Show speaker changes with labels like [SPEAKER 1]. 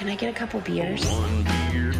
[SPEAKER 1] Can I get a couple beers?
[SPEAKER 2] One beer